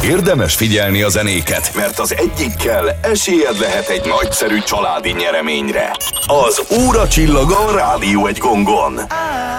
Érdemes figyelni a zenéket, mert az egyikkel esélyed lehet egy nagyszerű családi nyereményre. Az Óra csillaga a Rádió egy gongon.